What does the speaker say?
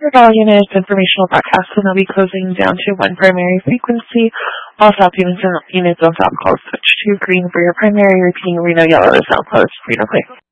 All units informational broadcast will now be closing down to one primary frequency. All stop units on stop calls switch to green for your primary. Repeating Reno, yellow is now closed. Reno, please.